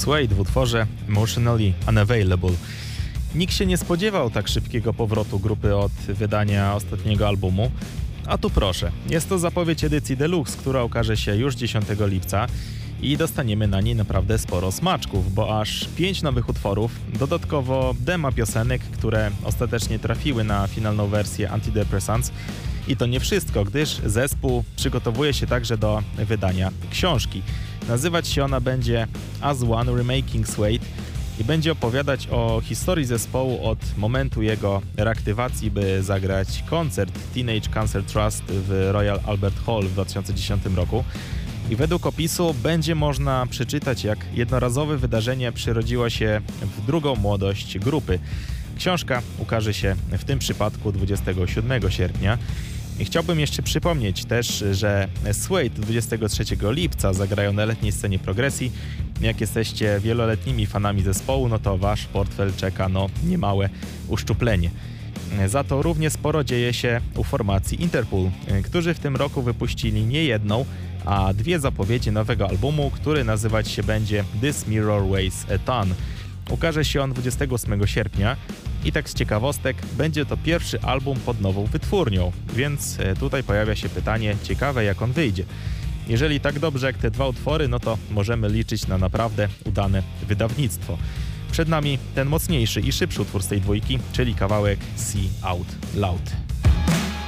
Suede w utworze Emotionally Unavailable. Nikt się nie spodziewał tak szybkiego powrotu grupy od wydania ostatniego albumu, a tu proszę, jest to zapowiedź edycji Deluxe, która ukaże się już 10 lipca i dostaniemy na niej naprawdę sporo smaczków, bo aż 5 nowych utworów, dodatkowo dema piosenek, które ostatecznie trafiły na finalną wersję Antidepressants. I to nie wszystko, gdyż zespół przygotowuje się także do wydania książki. Nazywać się ona będzie As One Remaking Suede i będzie opowiadać o historii zespołu od momentu jego reaktywacji, by zagrać koncert Teenage Cancer Trust w Royal Albert Hall w 2010 roku. I według opisu będzie można przeczytać, jak jednorazowe wydarzenie przyrodziło się w drugą młodość grupy. Książka ukaże się w tym przypadku 27 sierpnia. I chciałbym jeszcze przypomnieć też, że Suede 23 lipca zagrają na letniej scenie progresji. Jak jesteście wieloletnimi fanami zespołu, no to wasz portfel czeka niemałe uszczuplenie. Za to równie sporo dzieje się u formacji Interpol, którzy w tym roku wypuścili nie jedną, a 2 zapowiedzi nowego albumu, który nazywać się będzie This Mirror Weighs a Ton. Ukaże się on 28 sierpnia i tak z ciekawostek będzie to pierwszy album pod nową wytwórnią, więc tutaj pojawia się pytanie, ciekawe jak on wyjdzie. Jeżeli tak dobrze jak te 2 utwory, no to możemy liczyć na naprawdę udane wydawnictwo. Przed nami ten mocniejszy i szybszy utwór z tej dwójki, czyli kawałek See Out Loud.